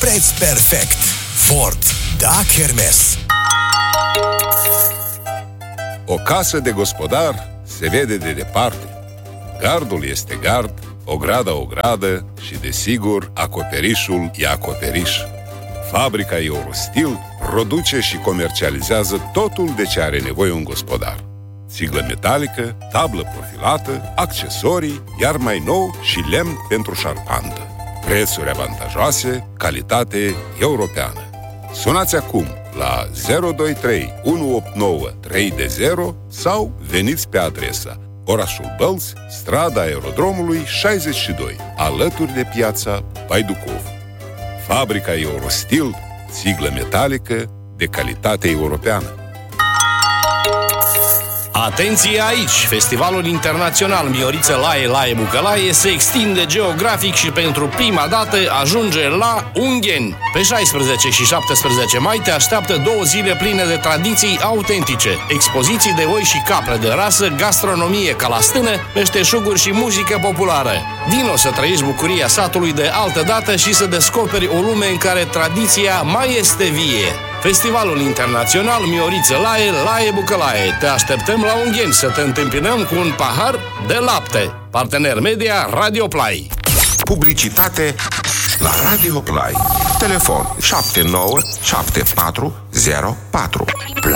preț perfect. Ford. Da, Hermes. O casă de gospodar se vede de departe. Gardul este gard, o gradă și, desigur, acoperișul e acoperiș. Fabrica Eurostil produce și comercializează totul de ce are nevoie un gospodar. Țiglă metalică, tablă profilată, accesorii, iar mai nou și lemn pentru șarpantă. Prețuri avantajoase, calitate europeană. Sunați acum la 023 189 3D0 sau veniți pe adresa Orașul Bălți, strada Aerodromului 62, alături de piața Baiducov. Fabrica Eurostil, țiglă metalică de calitate europeană. Atenție aici! Festivalul internațional Mioriță Laie Bucălaie se extinde geografic și pentru prima dată ajunge la Ungheni. Pe 16 și 17 mai te așteaptă 2 zile pline de tradiții autentice, expoziții de oi și capre de rasă, gastronomie calastână, meșteșuguri și muzică populară. Vino să trăiești bucuria satului de altă dată și să descoperi o lume în care tradiția mai este vie. Festivalul internațional Mioriță Laie Bucălaie. Te așteptăm la Ungheni să te întâmpinăm cu un pahar de lapte. Partener media Radio Play. Publicitate la Radio Play. Telefon 797404.